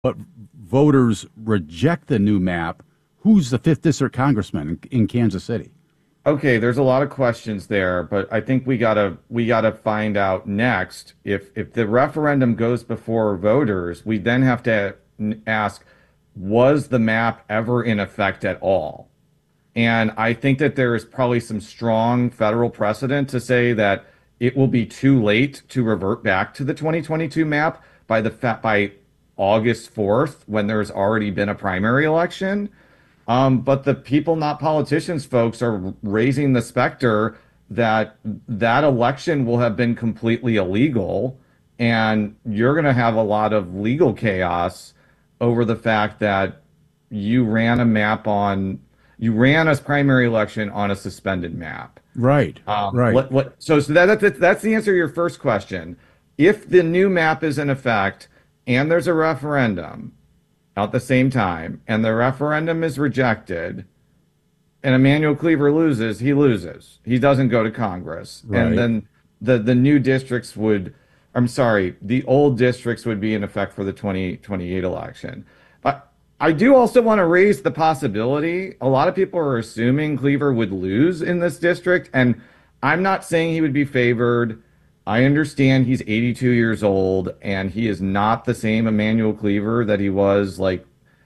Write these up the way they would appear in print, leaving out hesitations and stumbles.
but voters reject the new map, who's the fifth district congressman in Kansas City? Okay, there's a lot of questions there, but I think we gotta find out next if the referendum goes before voters, we then have to ask, was the map ever in effect at all? And I think that there is probably some strong federal precedent to say that it will be too late to revert back to the 2022 map by August 4th when there's already been a primary election. But the people, not politicians, folks, are raising the specter that that election will have been completely illegal, and you're going to have a lot of legal chaos over the fact that you ran a map on, you ran a primary election on a suspended map. Right, right. That's the answer to your first question. If the new map is in effect and there's a referendum at the same time, and the referendum is rejected, and Emmanuel Cleaver loses, he loses. He doesn't go to Congress. And Right. then the new districts would, I'm sorry, the old districts would be in effect for the 2028 election. But I do also want to raise the possibility. A lot of people are assuming Cleaver would lose in this district, and I'm not saying he would be favored. I understand he's 82 years old and he is not the same Emmanuel Cleaver that he was like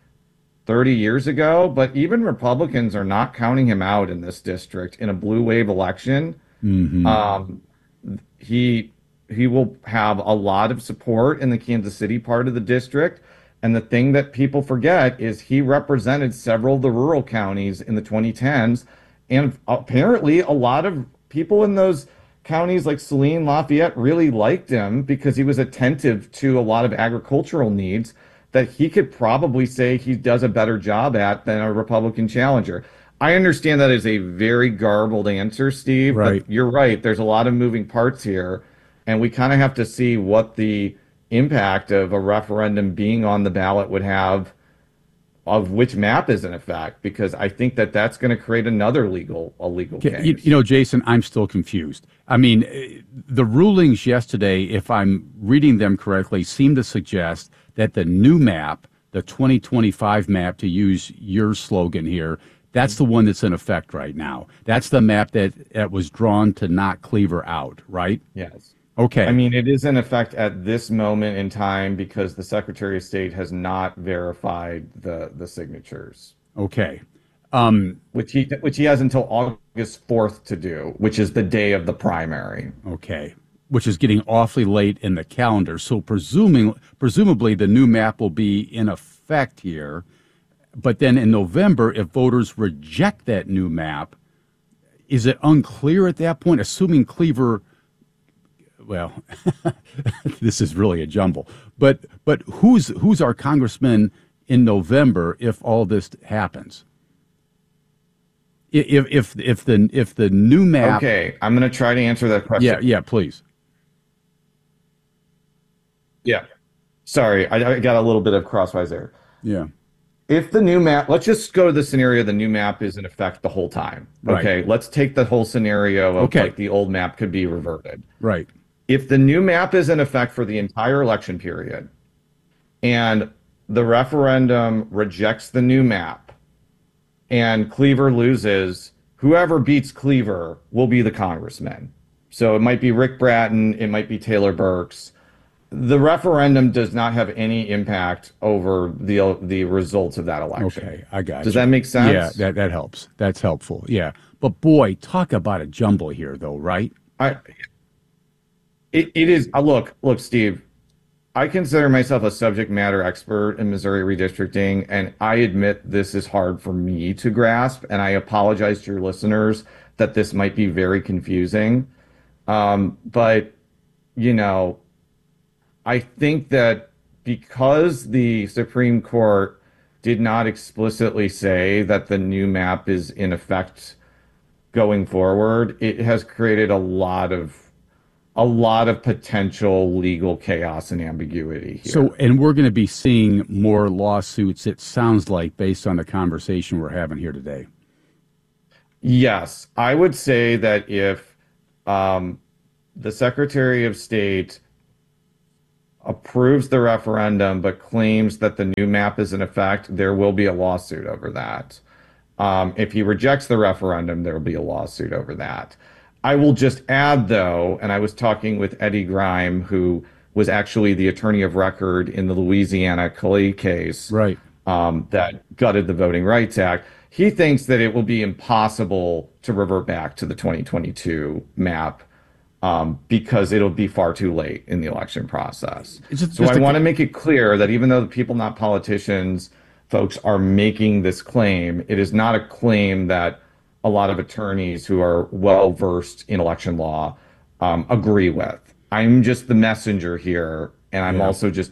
30 years ago, but even Republicans are not counting him out in this district in a blue wave election. Hmm. Um, he he will have a lot of support in the Kansas City part of the district. And the thing that people forget is he represented several of the rural counties in the 2010s. And apparently, a lot of people in those counties like Saline, Lafayette really liked him because he was attentive to a lot of agricultural needs that he could probably say he does a better job at than a Republican challenger. I understand that is a very garbled answer, Steve, but Right. you're right. There's a lot of moving parts here, and we kind of have to see what the impact of a referendum being on the ballot would have of which map is in effect, because I think that that's going to create another legal Okay, case. Jason, I'm still confused. I mean, the rulings yesterday, if I'm reading them correctly, seem to suggest that the new map, the 2025 map, to use your slogan here, that's the one that's in effect right now. That's the map that was drawn to knock Cleaver out, right? Yes. I Okay, mean, it is in effect at this moment in time because the Secretary of State has not verified the signatures, okay. which he has until August 4th to do, which is the day of the primary. Okay, which is getting awfully late in the calendar. So presumably the new map will be in effect here. But then in November, if voters reject that new map, is it unclear at that point? Assuming Cleaver, well, this is really a jumble. But who's our congressman in November if all this happens? If the new map, Okay, I'm going to try to answer that yeah, question. yeah, please, Yeah. Sorry, I got a little bit of crosswise there. yeah, If the new map, let's just go to the scenario the new map is in effect the whole time. right, Okay, let's take the whole scenario of okay, like the old map could be reverted. right. If the new map is in effect for the entire election period and the referendum rejects the new map and Cleaver loses, whoever beats Cleaver will be the congressman. So it might be Rick Bratton, it might be Taylor Burks. The referendum does not have any impact over the results of that election. Okay, I Does got that you. make Yeah, sense? that helps. That's helpful. Yeah. But boy, talk about a jumble here though, right? I it is look, Steve, I consider myself a subject matter expert in Missouri redistricting, and I admit this is hard for me to grasp, and I apologize to your listeners that this might be very confusing. But you know, I think that because the Supreme Court did not explicitly say that the new map is in effect going forward, it has created a lot of potential legal chaos and ambiguity So, here. and we're going to be seeing more lawsuits, it sounds like, based on the conversation we're having here today. Yes, I would say that if um, the Secretary of State approves the referendum but claims that the new map is in effect, there will be a lawsuit over that. If he rejects the referendum, there will be a lawsuit over that. I will just add, though, and I was talking with Eddie Grime, who was actually the attorney of record in the Louisiana Clay case, Right. that gutted the Voting Rights Act. He thinks that it will be impossible to revert back to the 2022 map because it'll be far too late in the election process. So I want to make it clear that even though the People Not Politicians folks are making this claim, it is not a claim that a lot of attorneys who are well versed in election law agree with. I'm just the messenger here, and I'm also just.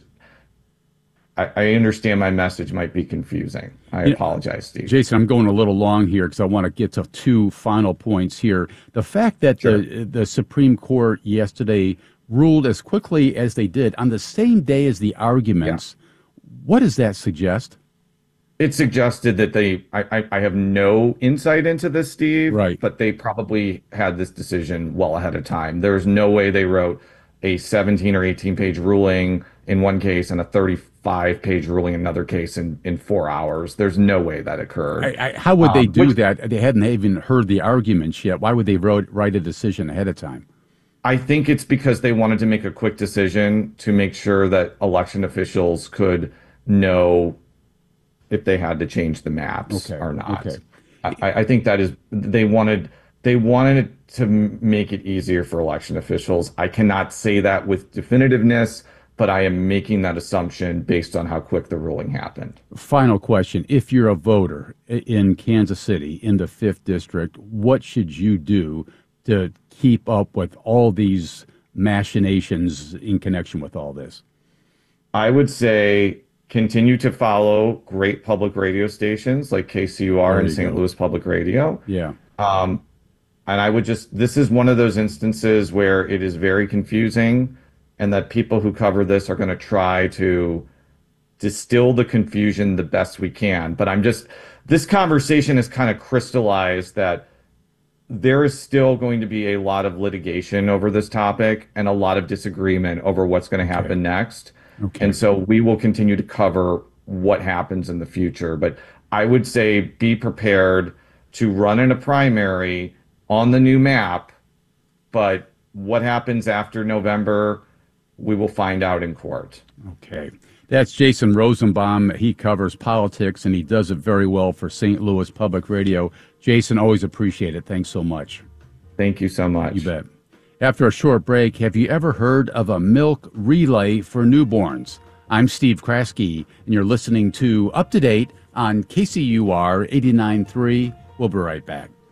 I understand my message might be confusing. I apologize, Steve. Jason, I'm going a little long here because I want to get to two final points here. The fact that the Supreme Court yesterday ruled as quickly as they did on the same day as the arguments, what does that suggest? It suggested that I have no insight into this, Steve, right, but they probably had this decision well ahead of time. There's no way they wrote a 17 or 18 page ruling in one case and a 35-page ruling in another case in 4 hours. There's no way that occurred. How would they do that? They hadn't even heard the arguments yet. Why would they write a decision ahead of time? I think it's because they wanted to make a quick decision to make sure that election officials could know if they had to change the maps or not. Okay. I think that is they wanted it to make it easier for election officials. I cannot say that with definitiveness, but I am making that assumption based on how quick the ruling happened. Final question. If you're a voter in Kansas City in the 5th District, what should you do to keep up with all these machinations in connection with all this? I would say continue to follow great public radio stations like KCUR and St. Louis Public Radio. Yeah. And I would this is one of those instances where it is very confusing and that people who cover this are going to try to distill the confusion the best we can. But this conversation has kind of crystallized that there is still going to be a lot of litigation over this topic and a lot of disagreement over what's going to happen next. Okay. And so we will continue to cover what happens in the future. But I would say be prepared to run in a primary on the new map. But what happens after November, we will find out in court. Okay. That's Jason Rosenbaum. He covers politics, and he does it very well for St. Louis Public Radio. Jason, always appreciate it. Thanks so much. Thank you so much. You bet. After a short break, have you ever heard of a milk relay for newborns? I'm Steve Kraske, and you're listening to Up to Date on KCUR 89.3. We'll be right back.